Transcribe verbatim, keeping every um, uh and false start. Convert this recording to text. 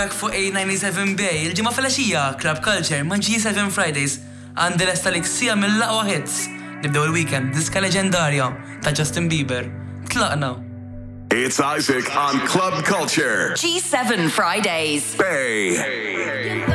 Fuq A ninety-seven Bay, il-ġimgħa filgħaxija Club Culture ma' G seven Fridays għandi lesta l-iksija mill-laqwa hits. Nibdew il-weekend diska leġendarja ta' Justin Bieber. Tlaqna. It's Isaac on Club Culture. G seven Fridays. Bay.